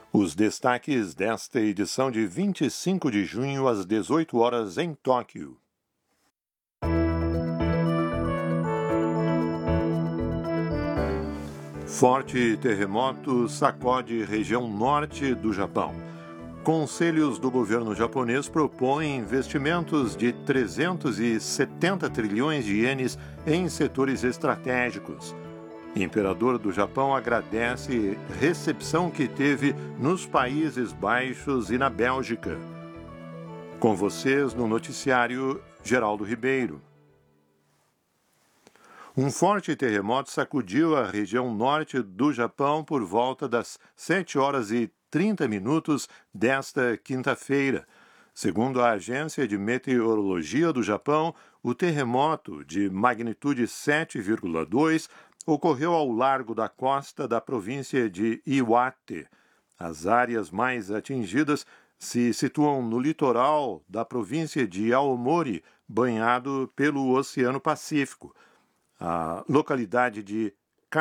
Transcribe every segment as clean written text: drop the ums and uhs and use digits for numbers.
Os destaques desta edição de 25 de junho às 18 horas em Tóquio. Forte terremoto sacode região norte do Japão. Conselhos do governo japonês propõem investimentos de 370 trilhões de ienes em setores estratégicos. Imperador do Japão agradece recepção que teve nos Países Baixos e na Bélgica. Com vocês no noticiário Geraldo Ribeiro. Um forte terremoto sacudiu a região norte do Japão por volta das 7 horas e 30 minutos desta quinta-feira. Segundo a Agência de Meteorologia do Japão, o terremoto de magnitude 7,2 ocorreu ao largo da costa da província de Iwate. As áreas mais atingidas se situam no litoral da província de Aomori, banhado pelo Oceano Pacífico. A localidade de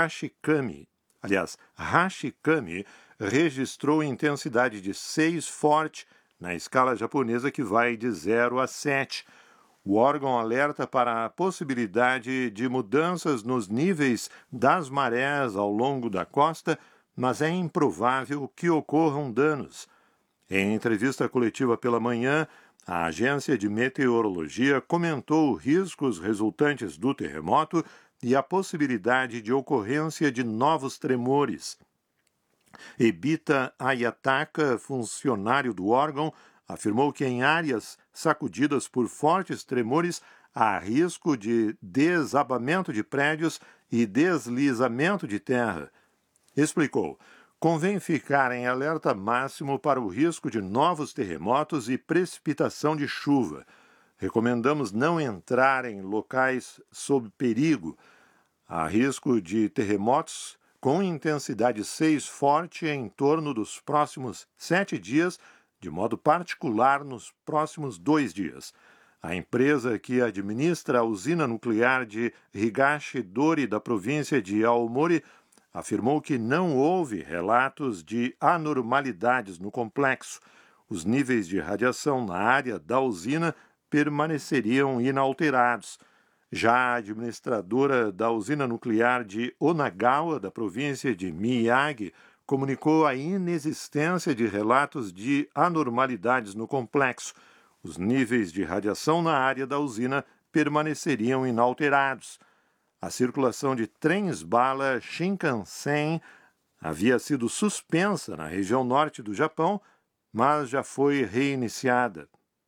Hashikami, registrou intensidade de 6 forte na escala japonesa que vai de 0 a 7. O órgão alerta para a possibilidade de mudanças nos níveis das marés ao longo da costa, mas é improvável que ocorram danos. Em entrevista coletiva pela manhã, a Agência de Meteorologia comentou riscos resultantes do terremoto e a possibilidade de ocorrência de novos tremores. Ebita Ayataka, funcionário do órgão, afirmou que em áreas sacudidas por fortes tremores há risco de desabamento de prédios e deslizamento de terra. Explicou: convém ficar em alerta máximo para o risco de novos terremotos e precipitação de chuva. Recomendamos não entrar em locais sob perigo. Há risco de terremotos com intensidade 6 forte em torno dos próximos 7 dias, de modo particular nos próximos 2 dias. A empresa que administra a usina nuclear de Higashidori da província de Aomori afirmou que não houve relatos de anormalidades no complexo. Os níveis de radiação na área da usina permaneceriam inalterados. Já a administradora da usina nuclear de Onagawa, da província de Miyagi, comunicou a inexistência de relatos de anormalidades no complexo. Os níveis de radiação na área da usina permaneceriam inalterados. A circulação de trens-bala Shinkansen havia sido suspensa na região norte do Japão, mas já foi reiniciada.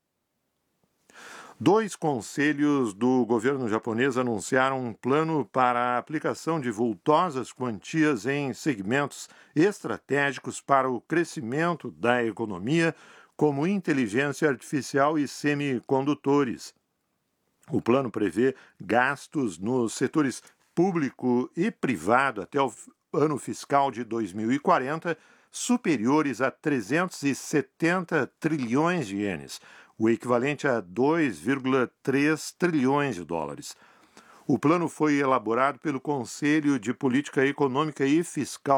2 conselhos do governo japonês anunciaram um plano para a aplicação de vultosas quantias em segmentos estratégicos para o crescimento da economia, como inteligência artificial e semicondutores. O plano prevê gastos nos setores público e privado até o ano fiscal de 2040 superiores a 370 trilhões de ienes, o equivalente a 2,3 trilhões de dólares. O plano foi elaborado pelo Conselho de Política Econômica e Fiscal